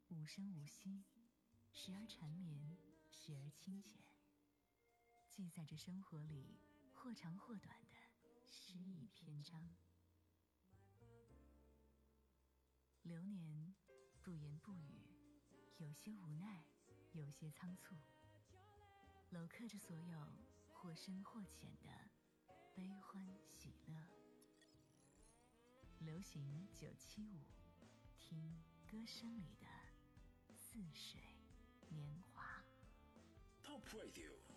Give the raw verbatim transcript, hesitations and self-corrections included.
无声无息，时而缠绵，时而清浅，记载着生活里或长或短的诗意篇章。流年不言不语，有些无奈，有些仓促，镂刻着所有或深或浅的悲欢喜乐。流行九七五，听歌声里的似水年华。 Top Radio